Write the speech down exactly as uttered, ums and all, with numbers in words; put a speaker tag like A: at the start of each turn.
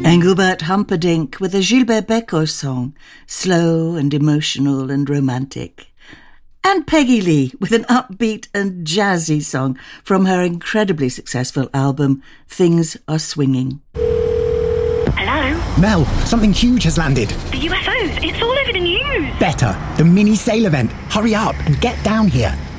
A: Engelbert Humperdinck with a Gilbert Bécaud song, slow and emotional and romantic. And Peggy Lee with an upbeat and jazzy song from her incredibly successful album, Things Are Swinging.
B: Hello?
C: Mel, something huge has landed.
B: The U F Os, it's all over the news.
C: Better, the mini sail event. Hurry up and get down here.